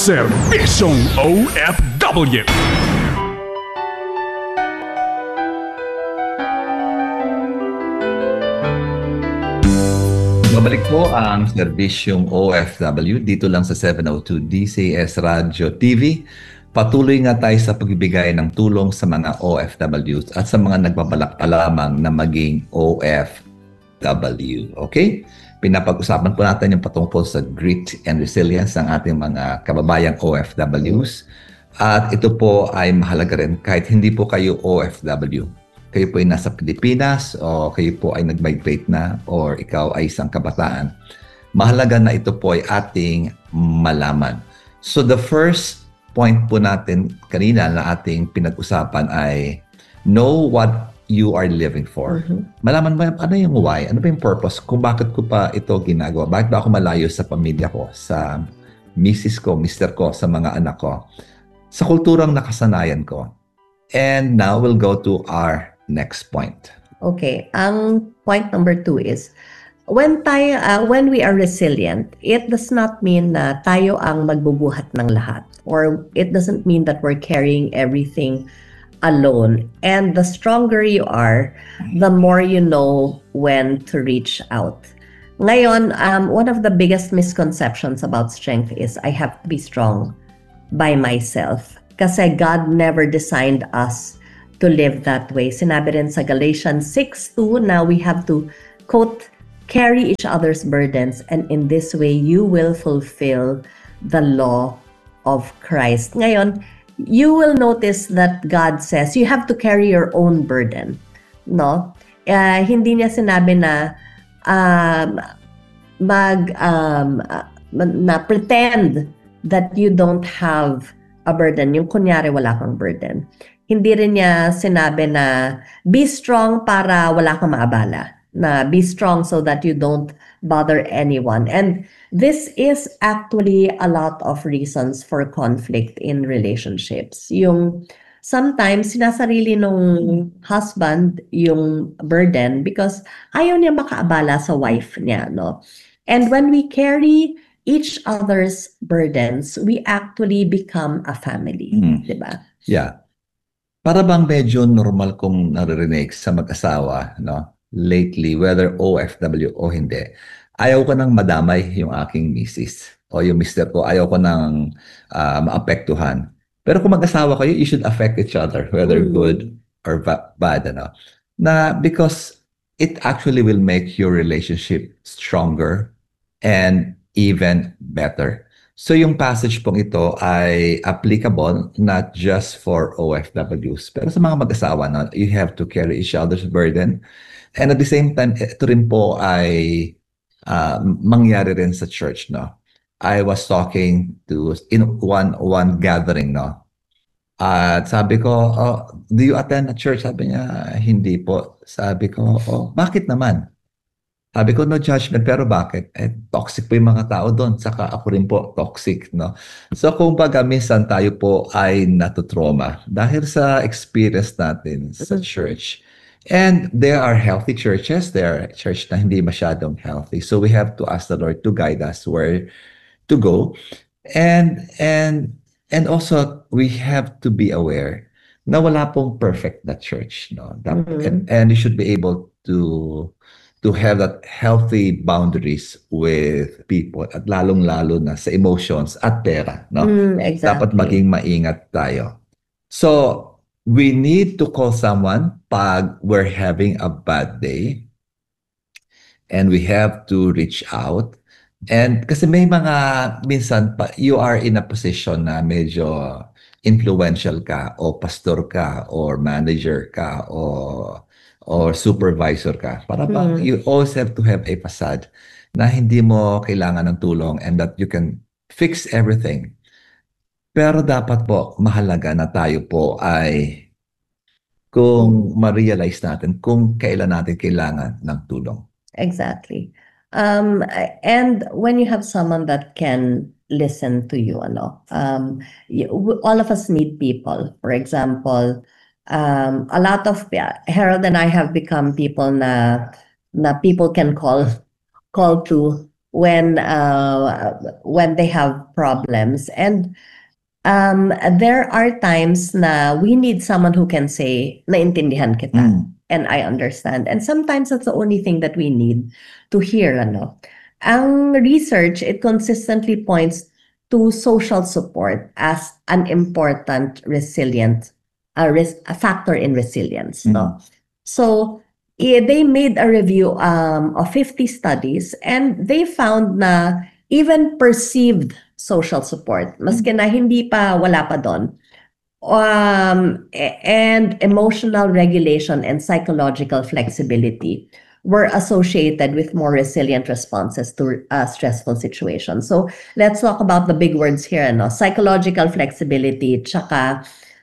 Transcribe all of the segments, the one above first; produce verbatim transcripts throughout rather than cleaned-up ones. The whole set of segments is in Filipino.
Serbisyong O F W. Babalik po ang Serbisyong O F W dito lang sa seven oh two D C S Radio T V. Patuloy nga tayo sa pagbibigay ng tulong sa mga O F Ws at sa mga nagbabalak pa lamang na maging O F W. Okay? Pinapag-usapan po natin yung patungkol sa grit and resilience ng ating mga kababayang O F Ws. At ito po ay mahalaga rin kahit hindi po kayo O F W. Kayo po ay nasa Pilipinas o kayo po ay nag-migrate na or ikaw ay isang kabataan. Mahalaga na ito po ay ating malaman. So the first point po natin kanina na ating pinag-usapan ay know what you are living for. Mm-hmm. Malaman mo ano yung why, ano ba yung purpose, kung bakit ko pa ito ginagawa, bakit ba ako malayo sa pamilya ko, sa misis ko, mister ko, sa mga anak ko, sa kulturang nakasanayan ko. And now we'll go to our next point. Okay, ang point number two is when tayo uh, when we are resilient, it does not mean na tayo ang magbubuhat ng lahat, or it doesn't mean that we're carrying everything alone. And the stronger you are, the more you know when to reach out. Ngayon, um, one of the biggest misconceptions about strength is I have to be strong by myself. Kasi God never designed us to live that way. Sinabi rin sa Galatians six two, now we have to, quote, carry each other's burdens, and in this way you will fulfill the law of Christ. Ngayon, you will notice that God says you have to carry your own burden. No? Uh, hindi niya sinabi na um, mag um, uh, na pretend that you don't have a burden. Yung kunyari wala kang burden. Hindi rin niya sinabi na be strong para wala kang maabala. Na be strong so that you don't bother anyone. And this is actually a lot of reasons for conflict in relationships. Yung sometimes sinasarili nung husband yung burden because ayaw niya makaabala sa wife niya, no? And when we carry each other's burdens, we actually become a family, mm. 'di ba? Yeah. Para bang medyo normal kong naririnig sa mag-asawa, no? Lately, whether O F W o hindi, ayaw ko nang madamay yung aking misis o yung mister ko, ayaw ko nang uh, maapektuhan. Pero kung mag-asawa kayo, you should affect each other, whether mm. good or ba- bad, ano? Na because it actually will make your relationship stronger and even better. So yung passage pong ito ay applicable not just for O F Ws, pero sa mga mag-asawa, no? You have to carry each other's burden. And at the same time, ito rin po ay uh, mangyari rin sa church, no? I was talking to in one one gathering, no? At sabi ko, oh, do you attend a church? Sabi niya, hindi po. Sabi ko, oh, bakit naman? Sabi ko, no judgment, pero bakit? Eh, toxic po yung mga tao doon. Saka ako rin po, toxic, no? So, kung baga, minsan tayo po ay natutrauma dahil sa experience natin sa church. And there are healthy churches. There are church na hindi masyadong healthy. So, we have to ask the Lord to guide us where to go. And, and, and also, we have to be aware na wala pong perfect na church, no? Mm-hmm. And, and you should be able to to have that healthy boundaries with people at lalong-lalo na sa emotions at pera, no? Mm, exactly. Dapat maging maingat tayo. So, we need to call someone pag we're having a bad day, and we have to reach out. And kasi may mga minsan pa you are in a position na medyo influential ka o pastor ka or manager ka o or supervisor ka. Para bang hmm. you always have to have a facade na hindi mo kailangan ng tulong and that you can fix everything. Pero dapat po mahalaga na tayo po ay kung ma-realize natin kung kailan natin kailangan ng tulong. Exactly. Um, and when you have someone that can listen to you, ano, um, you, all of us need people. For example, Um, a lot of yeah, Harold and I have become people na na people can call call to when uh, when they have problems. And um, there are times na we need someone who can say, naintindihan kita. Mm. And I understand. And sometimes that's the only thing that we need to hear. Ano? Ang research, it consistently points to social support as an important resilient a, res- a factor in resilience. No? So eh, they made a review um, of fifty studies, and they found na even perceived social support, maski na hindi pa, wala pa doon, um, a- and emotional regulation and psychological flexibility were associated with more resilient responses to uh, stressful situations. So let's talk about the big words here. No? Psychological flexibility, tsaka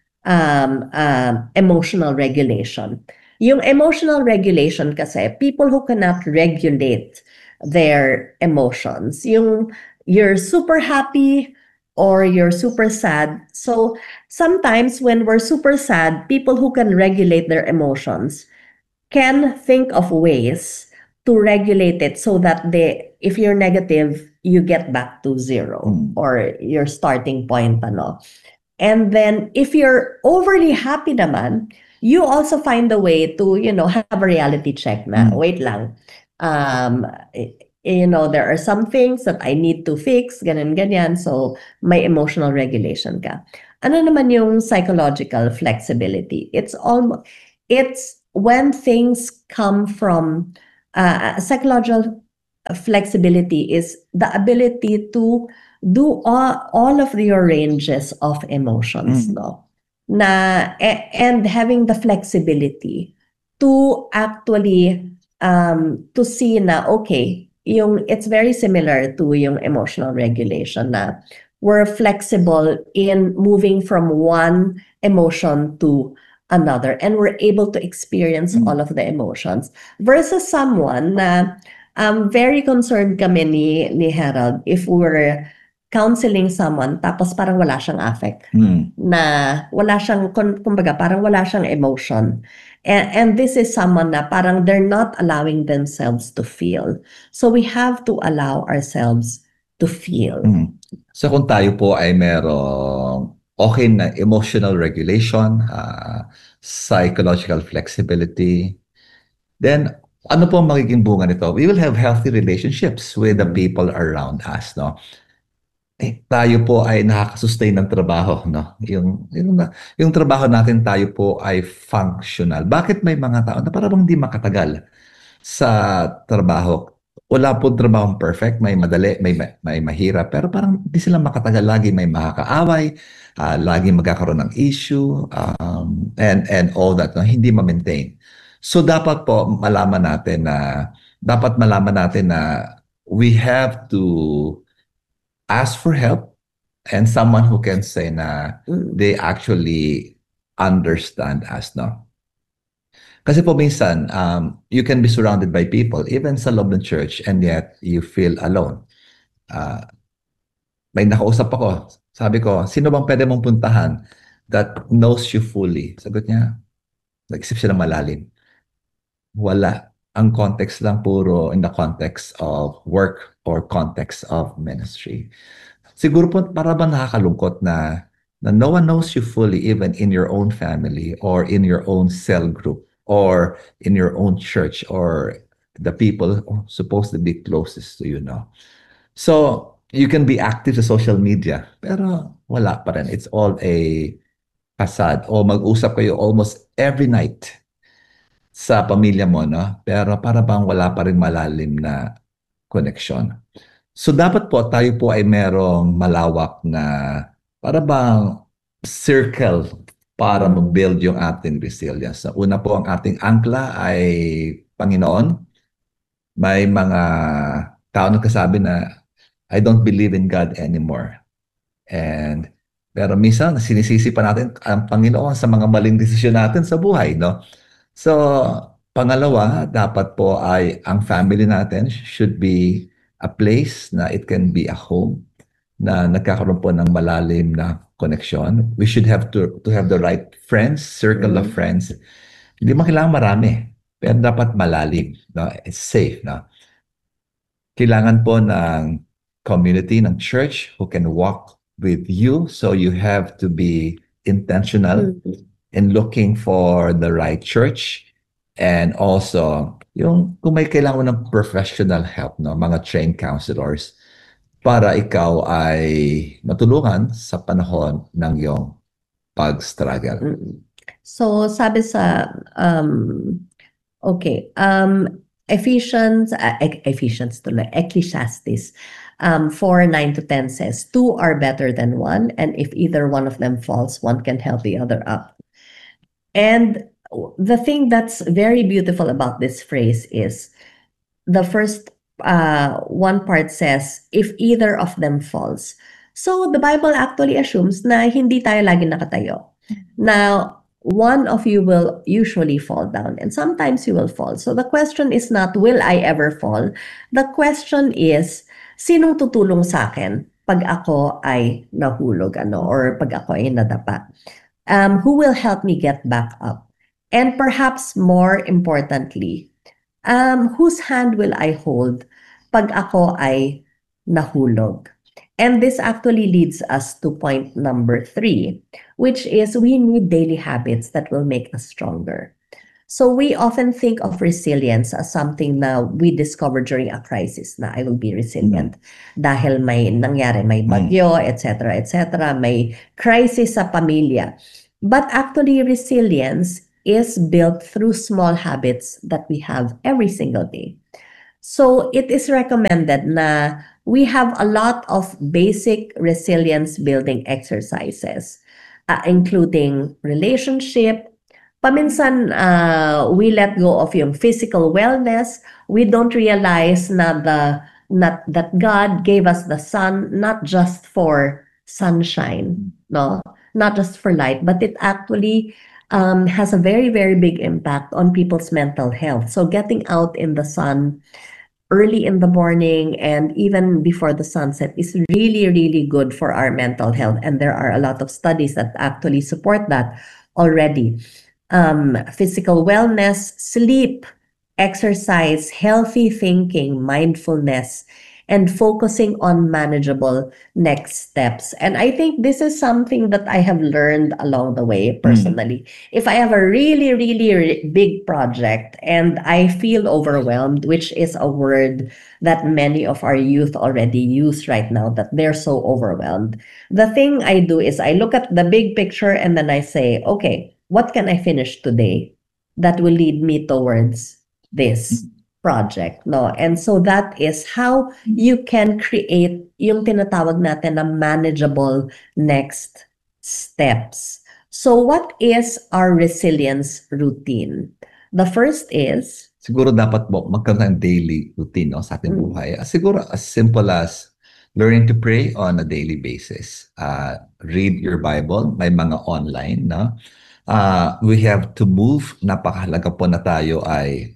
um, um, emotional regulation. Yung emotional regulation kasi, people who cannot regulate their emotions, yung you're super happy or you're super sad. So sometimes when we're super sad, people who can regulate their emotions can think of ways to regulate it so that they, if you're negative, you get back to zero Mm. or your starting point. Ano. And then if you're overly happy naman, you also find a way to, you know, have a reality check na, Mm. wait lang, um, eh, you know, there are some things that I need to fix, ganyan, ganyan. So, may emotional regulation ka. Ano naman yung psychological flexibility? It's almost, it's when things come from, uh, psychological flexibility is the ability to do all, all of your ranges of emotions, Mm. no? Na, a- and having the flexibility to actually, um, to see na, okay, yung, it's very similar to yung emotional regulation na we're flexible in moving from one emotion to another, and we're able to experience Mm. all of the emotions versus someone na um, very concerned kami ni, ni Harold if we're counseling someone tapos parang wala siyang affect, Mm. na wala siyang, kun- kumbaga parang wala siyang emotion. And, and this is someone na parang they're not allowing themselves to feel. So we have to allow ourselves to feel. Mm. So kung tayo po ay merong okay na emotional regulation, ah, psychological flexibility, then ano po ang magiging bunga nito? We will have healthy relationships with the Mm. people around us, no? Eh, tayo po ay nakakasustain ng trabaho, no? Yung, yung, yung trabaho natin, tayo po ay functional. Bakit may mga tao na parang hindi makatagal sa trabaho? Wala po trabahong perfect, may madali, may, may mahirap, pero parang hindi sila makatagal. Lagi may makakaaway, uh, lagi magkakaroon ng issue, um, and, and all that, no? Hindi ma-maintain. So dapat po malaman natin na, dapat malaman natin na we have to ask for help and someone who can say na Mm. they actually understand us, no? Kasi po minsan, um, you can be surrounded by people, even sa loob ng church, and yet you feel alone. Uh, may nakausap ako, sabi ko, sino bang pwede mong puntahan that knows you fully? Sagot niya, nag-isip siya ng malalim. Wala. Ang context lang puro in the context of work or context of ministry. Siguro po para ba nakakalungkot na, na no one knows you fully even in your own family or in your own cell group or in your own church or the people supposed to be closest to you, no? So, you can be active sa social media pero wala pa rin. It's all a facade. O mag-usap kayo almost every night sa pamilya mo, no? Pero para bang wala pa rin malalim na connection. So dapat po tayo po ay merong malawak na para bang circle para Mm. mag-build yung ating resilience. So, una po ang ating angkla ay Panginoon. May mga tao nagkasabi na I don't believe in God anymore. And pero minsan sinisisi pa natin ang Panginoon sa mga maling desisyon natin sa buhay, no? So, pangalawa, dapat po ay ang family natin should be a place na it can be a home na nagkakaroon po ng malalim na connection. We should have to to have the right friends, circle of Mm. friends. Hindi man kailangan marami, pero dapat malalim, no? It's safe, no? kailangan po ng community, ng church who can walk with you. So you have to be intentional Mhm. in looking for the right church. And also, yung kung may kailangan mo ng professional help, no, mga trained counselors, para ikaw ay matulungan sa panahon ng iyong pag-struggle. Mm. So, sabi sa, um, okay, um, Ephesians, uh, E- Ephesians tuloy, Ecclesiastes, um, four, nine to ten says, two are better than one, and if either one of them falls, one can help the other up. And the thing that's very beautiful about this phrase is the first uh, one part says, if either of them falls. So the Bible actually assumes na hindi tayo lagi nakatayo. Now, one of you will usually fall down and sometimes you will fall. So the question is not, will I ever fall? The question is, sinong tutulong sa akin pag ako ay nahulog ano, or pag ako ay nadapa? Um, who will help me get back up? And perhaps more importantly, um, whose hand will I hold pag ako ay nahulog? And this actually leads us to point number three, which is we need daily habits that will make us stronger. So we often think of resilience as something na we discover during a crisis na I will be resilient dahil may nangyari, may bagyo, et cetera, et cetera, may crisis sa pamilya. But actually, resilience is built through small habits that we have every single day. So it is recommended na we have a lot of basic resilience building exercises, uh, including relationship. Paminsan, uh, we let go of yung physical wellness. We don't realize na the not that God gave us the sun not just for sunshine, no, not just for light, but it actually um, has a very, very big impact on people's mental health. So getting out in the sun early in the morning and even before the sunset is really, really good for our mental health. And there are a lot of studies that actually support that already. Um, physical wellness, sleep, exercise, healthy thinking, mindfulness, and focusing on manageable next steps. And I think this is something that I have learned along the way personally. If I have a really, really re- big project and I feel overwhelmed, which is a word that many of our youth already use right now, that they're so overwhelmed, the thing I do is I look at the big picture and then I say, okay, what can I finish today that will lead me towards this project, no? And so that is how you can create yung tinatawag natin na manageable next steps. So what is our resilience routine? The first is, Siguro dapat mo magkaroon ng daily routine, no, sa ating Mm. buhay. Ah, siguro as simple as learning to pray on a daily basis. Uh, read your Bible, may mga online, no? Uh, we have to move. Napakahalaga po na tayo ay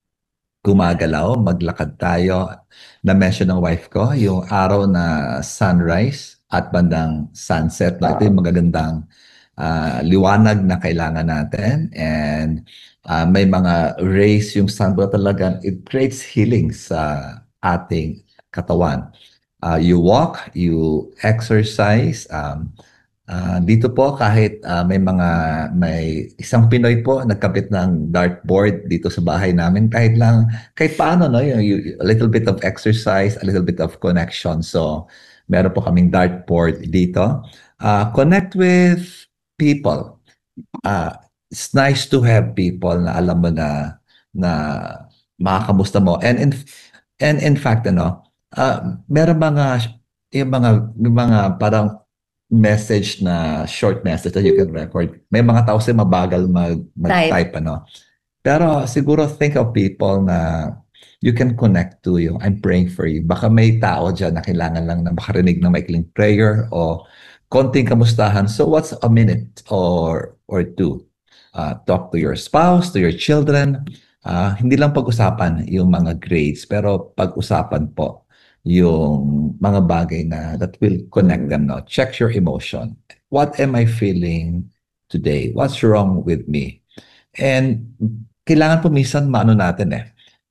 gumagalaw, maglakad tayo. Na-mention ng wife ko, yung araw na sunrise at bandang sunset. No? Ito yung magagandang uh, liwanag na kailangan natin. And uh, may mga rays yung sun talaga. It creates healing sa ating katawan. Uh, you walk, you exercise. Um, uh, dito po kahit uh, may mga may isang Pinoy po nagkabit ng dartboard dito sa bahay namin, kahit lang kahit paano, no, you, you, a little bit of exercise, a little bit of connection. So meron po kaming dartboard dito. Uh, connect with people. Uh, it's nice to have people na alam mo na na makakamusta mo. And in and in fact, ano, uh, meron mga yung mga yung mga parang message na short message that you can record. May mga tao kasi mabagal mag mag-type, ano. Pero siguro think of people na you can connect to yung I'm praying for you. Baka may tao dyan na kailangan lang na makarinig ng maikling prayer o konting kamustahan. So what's a minute or or two? Uh, talk to your spouse, to your children. Uh, hindi lang pag-usapan yung mga grades, pero pag-usapan po yung mga bagay na that will connect them. No? Check your emotion. What am I feeling today? What's wrong with me? And kailangan po minsan maano natin eh.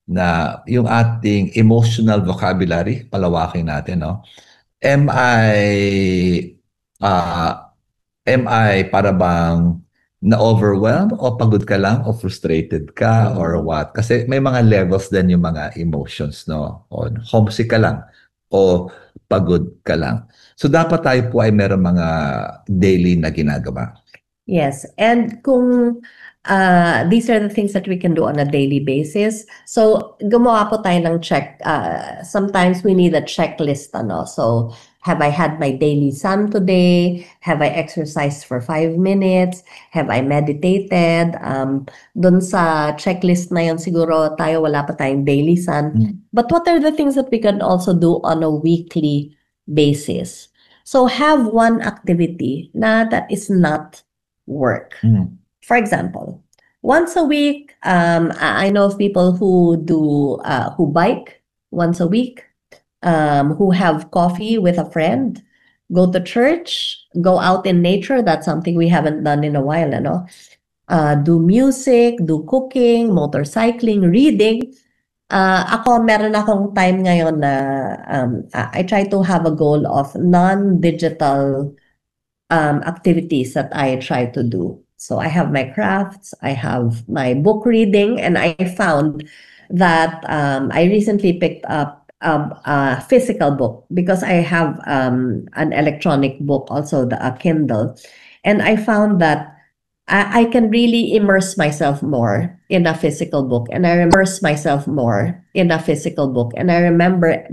na yung ating emotional vocabulary, palawakin natin, no? Am I, ah, am I para bang na-overwhelmed o pagod ka lang o frustrated ka or Mm. what? Kasi may mga levels din yung mga emotions, no? O homesick ka lang o pagod ka lang. So dapat tayo po ay meron mga daily na ginagawa. Yes, and kung uh, these are the things that we can do on a daily basis. So, gumawa po tayo ng check. Uh, sometimes we need a checklist, ano. So, have I had my daily sun today? Have I exercised for five minutes? Have I meditated? Um, dun sa checklist na yun, siguro tayo wala pa tayong daily sun. Mm. But what are the things that we can also do on a weekly basis? So, have one activity na that is not work. Mm. For example, once a week, um, I I know of people who do uh, who bike once a week, um, who have coffee with a friend, go to church, go out in nature. That's something we haven't done in a while, ano? Uh, do music, do cooking, motorcycling, reading. Uh, ako, meron akong time ngayon na um, I I try to have a goal of non-digital um, activities that I try to do. So I have my crafts, I have my book reading, and I found that um, I recently picked up um, a physical book because I have um, an electronic book, also the a Kindle, and I found that I, I can really immerse myself more in a physical book, and I immerse myself more in a physical book, and I remember